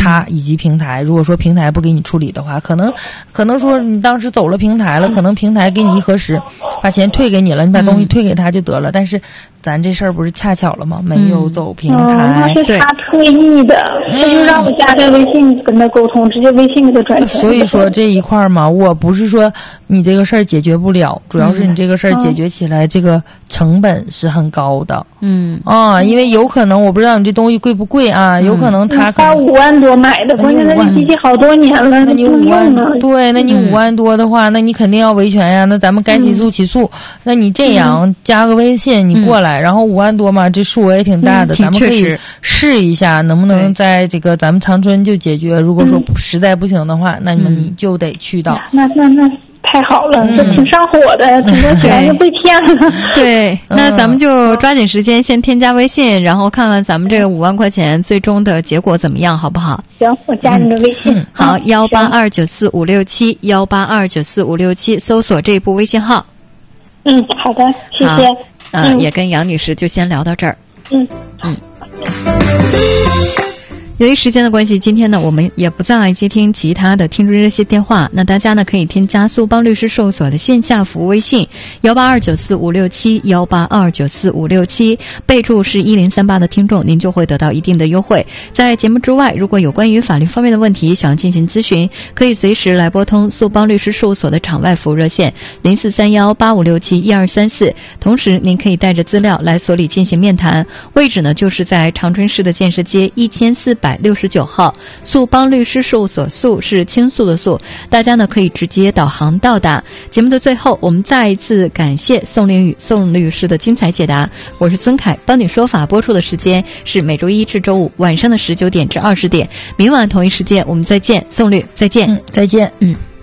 他以及平台，如果说平台不给你处理的话，可能说你当时走了平台了，可能平台给你一核实，把钱退给你了，你把东西退给他就得了。但是咱这事儿不是恰巧了吗？没有走平台， 那是他特意的，他就让我加这微信跟他沟通，直接微信给他转钱。 所以说这一块嘛，我不是说你这个事儿解决不了，主要是你这个事儿解决起来这个成本是很高的。因为有可能我不知道你这东西贵不贵啊，有可能他 5万多买的，关键他这机器好多年了， 那你5万，对，那你5万多的话，那你肯定要维权呀，那咱们该起诉起诉。那你这样加个微信，你过来，然后5万多嘛，这数额也挺大的，咱们可以试一下能不能在这个咱们长春就解决。如果说实在不行的话，那么你就得去到。 那太好了，这挺上火的，挺多钱就被骗了。 对，那咱们就抓紧时间先添加微信，然后看看咱们这个5万块钱最终的结果怎么样，好不好？ 行，我加你的微信。 好，18294567182945667，搜索这部微信号。 好的，谢谢。 也跟杨女士就先聊到这儿。 好。 由于时间的关系，今天呢我们也不再来接听其他的听众热线电话，那大家呢可以添加苏邦律师事务所的线下服务微信18294567182945667，备注是1038的听众，您就会得到一定的优惠。在节目之外，如果有关于法律方面的问题想要进行咨询，可以随时来拨通苏邦律师事务所的场外服务热线043185671234，同时您可以带着资料来所里进行面谈，位置呢就是在长春市的建设街1469号，苏邦律师事务所，苏是倾诉的诉，大家呢可以直接导航到达。节目的最后，我们再一次感谢宋凌宇宋律师的精彩解答。我是孙凯，帮你说法播出的时间是每周一至周五晚上的19点至20点，明晚同一时间我们再见。宋律再见。 再见。